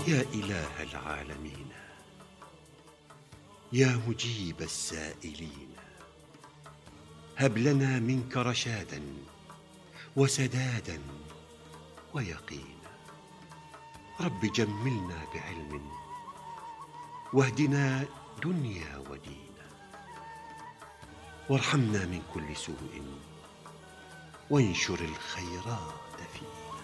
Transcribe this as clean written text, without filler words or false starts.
يا إله العالمين، يا مجيب السائلين، هب لنا منك رشادا وسدادا ويقينا. رب جملنا بعلم واهدنا دنيا ودينا، وارحمنا من كل سوء وانشر الخيرات فينا.